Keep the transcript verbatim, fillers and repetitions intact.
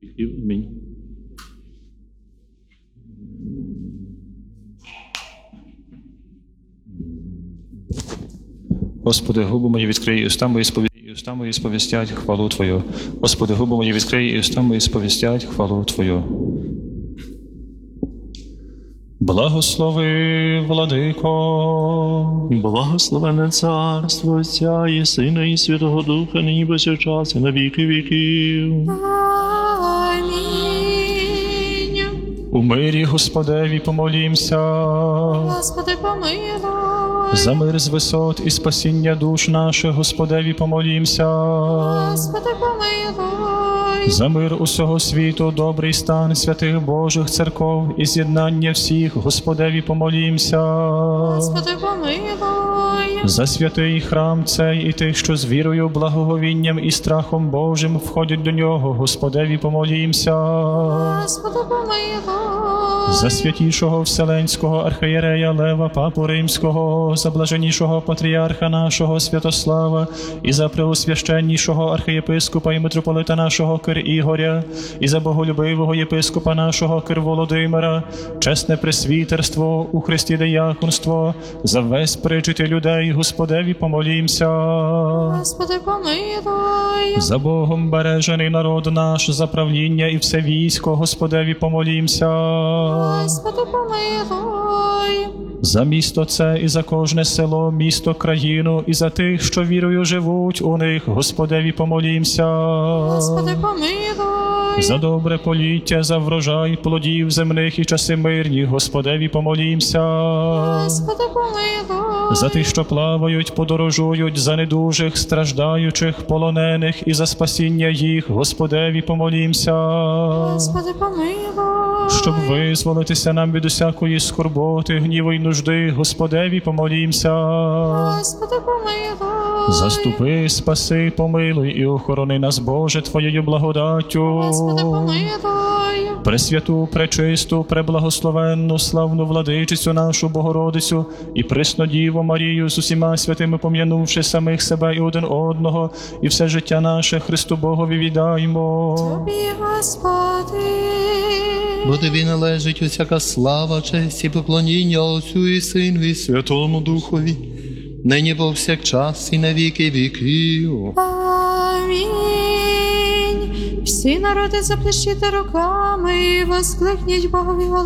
Амінь. Господи, губи мої відкрий, і уста мої сповістять, і уста мої сповістять хвалу Твою. Господи, губи мої відкрий, і уста мої сповістять хвалу Твою. Благослови, Владико. Благословене царство Отця і Сина і Святого Духа, нині повсякчас і на віки віків. Амінь. У мирі Господеві помолімся. Господи, помилуй. За мир з висот і спасіння душ наших Господеві помолімся. Господи, помилуй. За мир усього світу, добрий стан святих Божих церков і з'єднання всіх Господеві помолімся. Господи, помилуй. За святий храм цей і тих, що з вірою, благоговінням і страхом Божим входять до нього, Господеві помолімся. Господи, помилуй. За святішого Вселенського архієрея Лева, Папу Римського, за блаженнішого патріарха нашого Святослава, і за преосвященнішого архієпископа і митрополита нашого Кир Ігоря, і за боголюбивого єпископа нашого Кир Володимира, чесне пресвітерство, у Христі дияконство, за весь причити людей, Господеві помолімся. Господи, помилуй. За Богом бережений народ наш, за правління і все військо, Господеві помолімся. Господи, помилуй. За місто це і за кожне село, місто, країну, і за тих, що вірою живуть у них, Господеві помолімся. Господи, помилуй. За добре поліття, за врожай плодів земних і часи мирні, Господеві помолімся. Господи, помилуй. За тих, що плавають, подорожують, за недужих, страждаючих, полонених, і за спасіння їх, Господеві помолімся. Господи, помилуй. Щоб визволитися нам від усякої скорботи, гніву й нужди, Господеві помолімся. Господи, помилуй. Заступи, спаси, помилуй і охорони нас, Боже, Твоєю благодаттю. Господи, помилуй. Пресвяту, пречисту, преблагословенну, славну владичицю нашу Богородицю і пресну Діву Марію з усіма святими пом'янувши самих себе і один одного, і все життя наше Христу Богові віддаймо. Тобі, Господи. Бо тобі належить усяка слава, честь і поклоніння Отцю і Сину і Святому Духові, нині повсякчас і на віки віків. Амінь. Всі народи заплещите руками і воскликніть Богові.